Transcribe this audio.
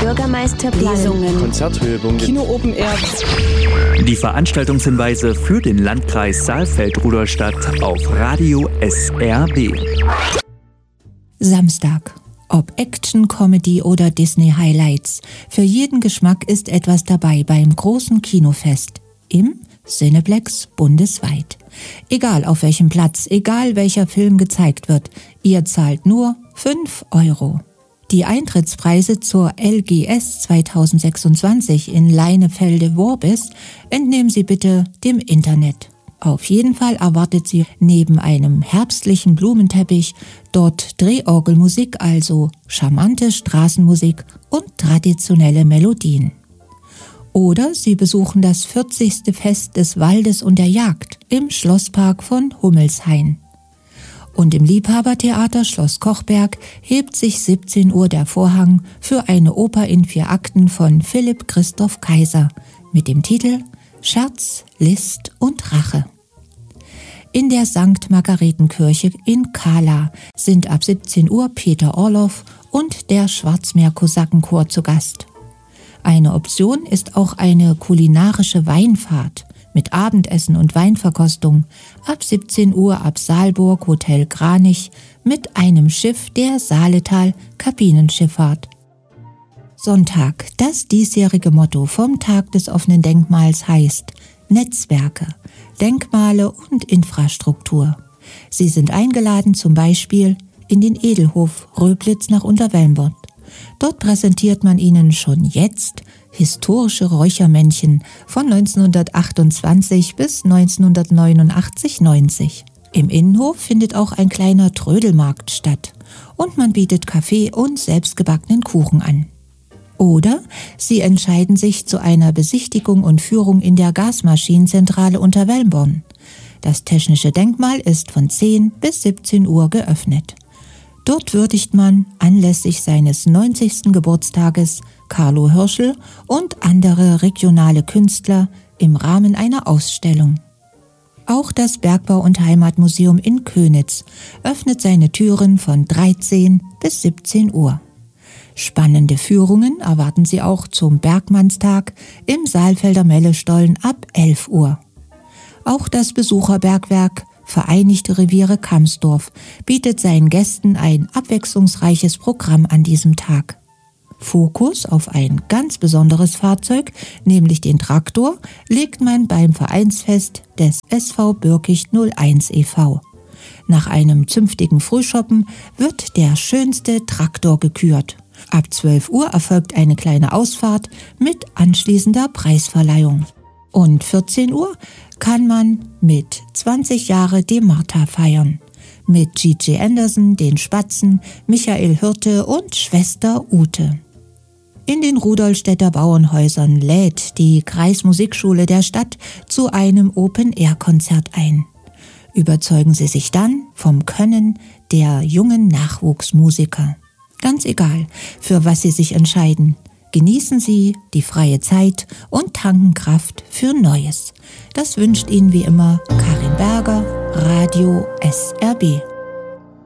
Bürgermeisterplanung, Lesungen, Konzerthörungen, Kino Open Air. Die Veranstaltungshinweise für den Landkreis Saalfeld-Rudolstadt auf Radio SRB. Samstag. Ob Action, Comedy oder Disney-Highlights. Für jeden Geschmack ist etwas dabei beim großen Kinofest. Im Cineplex bundesweit. Egal auf welchem Platz, egal welcher Film gezeigt wird, ihr zahlt nur 5 €. Die Eintrittspreise zur LGS 2026 in Leinefelde-Worbis entnehmen Sie bitte dem Internet. Auf jeden Fall erwartet Sie neben einem herbstlichen Blumenteppich dort Drehorgelmusik, also charmante Straßenmusik und traditionelle Melodien. Oder Sie besuchen das 40. Fest des Waldes und der Jagd im Schlosspark von Hummelshain. Und im Liebhabertheater Schloss Kochberg hebt sich 17 Uhr der Vorhang für eine Oper in 4 Akten von Philipp Christoph Kaiser mit dem Titel Scherz, List und Rache. In der St. Margaretenkirche in Kahla sind ab 17 Uhr Peter Orloff und der Schwarzmeer-Kosakenchor zu Gast. Eine Option ist auch eine kulinarische Weinfahrt mit Abendessen und Weinverkostung ab 17 Uhr ab Saalburg Hotel Kranich mit einem Schiff der Saaletal Kabinenschifffahrt. Sonntag, das diesjährige Motto vom Tag des offenen Denkmals heißt Netzwerke, Denkmale und Infrastruktur. Sie sind eingeladen zum Beispiel in den Edelhof Röblitz nach Unterwelmbert. Dort präsentiert man Ihnen schon jetzt historische Räuchermännchen von 1928 bis 1989-90. Im Innenhof findet auch ein kleiner Trödelmarkt statt und man bietet Kaffee und selbstgebackenen Kuchen an. Oder Sie entscheiden sich zu einer Besichtigung und Führung in der Gasmaschinenzentrale Unterwelmbonn. Das technische Denkmal ist von 10 bis 17 Uhr geöffnet. Dort würdigt man anlässlich seines 90. Geburtstages Carlo Hirschl und andere regionale Künstler im Rahmen einer Ausstellung. Auch das Bergbau- und Heimatmuseum in Könitz öffnet seine Türen von 13 bis 17 Uhr. Spannende Führungen erwarten Sie auch zum Bergmannstag im Saalfelder Mellestollen ab 11 Uhr. Auch das Besucherbergwerk Vereinigte Reviere Kamsdorf bietet seinen Gästen ein abwechslungsreiches Programm an diesem Tag. Fokus auf ein ganz besonderes Fahrzeug, nämlich den Traktor, legt man beim Vereinsfest des SV Birkicht 01 e.V. Nach einem zünftigen Frühschoppen wird der schönste Traktor gekürt. Ab 12 Uhr erfolgt eine kleine Ausfahrt mit anschließender Preisverleihung. Und 14 Uhr kann man mit 20 Jahre die Martha feiern. Mit Gigi Anderson, den Spatzen, Michael Hirte und Schwester Ute. In den Rudolstädter Bauernhäusern lädt die Kreismusikschule der Stadt zu einem Open-Air-Konzert ein. Überzeugen Sie sich dann vom Können der jungen Nachwuchsmusiker. Ganz egal, für was Sie sich entscheiden. Genießen Sie die freie Zeit und tanken Kraft für Neues. Das wünscht Ihnen wie immer Karin Berger, Radio SRB.